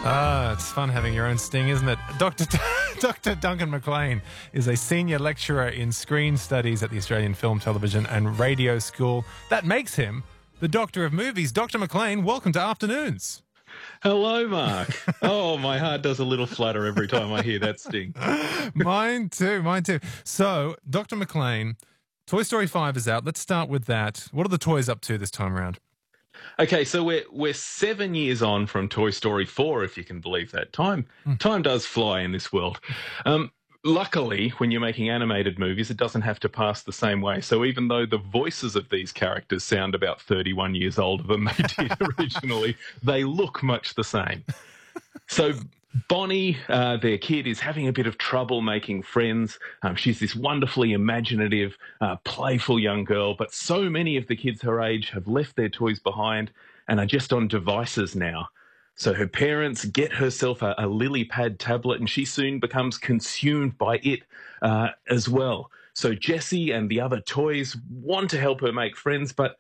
Ah, it's fun having your own sting, isn't it? Dr. Duncan McLean is a senior lecturer in screen studies at the Australian Film, Television and Radio School. That makes him the Doctor of Movies. Dr. McLean, welcome to Afternoons. Hello, Mark. Oh, my heart does a little flutter every time I hear that sting. Mine too. So, Dr. McLean, Toy Story 5 is out. Let's start with that. What are the toys up to this time around? Okay, so we're 7 years on from Toy Story 4, if you can believe that. Time does fly in this world. Luckily, when you're making animated movies, it doesn't have to pass the same way. So even though the voices of these characters sound about 31 years older than they did originally, they look much the same. So Bonnie, their kid, is having a bit of trouble making friends. She's this wonderfully imaginative, playful young girl, but so many of the kids her age have left their toys behind and are just on devices now. So her parents get herself a LilyPad tablet, and she soon becomes consumed by it as well. So Jessie and the other toys want to help her make friends, but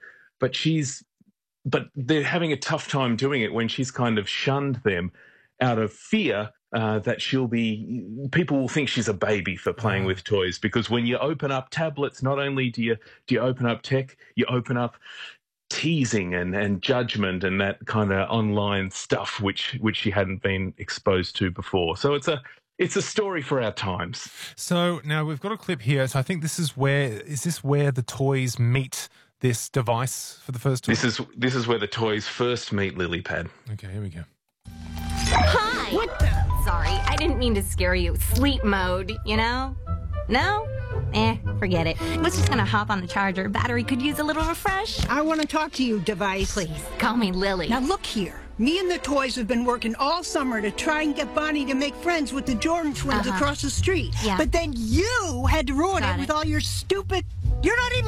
they're having a tough time doing it when she's kind of shunned them out of fear that people will think she's a baby for playing with toys. Because when you open up tablets, not only do you open up tech, you open up teasing and judgment and that kind of online stuff which she hadn't been exposed to before. So it's a story for our times. So now we've got a clip here. So I think is this where the toys meet this device for the first time? This is where the toys first meet LilyPad. Okay, here we go. Hi! What the? Sorry, I didn't mean to scare you. Sleep mode, you know? No? Forget it. Was just gonna hop on the charger. Battery could use a little refresh. I want to talk to you, device. Please, call me Lily. Now look here. Me and the toys have been working all summer to try and get Bonnie to make friends with the Jordan twins across the street. Yeah. But then you had to ruin it with all your stupid... You're not even